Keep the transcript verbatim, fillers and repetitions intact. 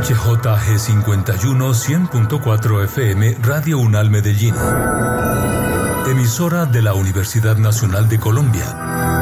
H J G cincuenta y uno, cien punto cuatro F M, Radio UNAL Medellín. Emisora de la Universidad Nacional de Colombia.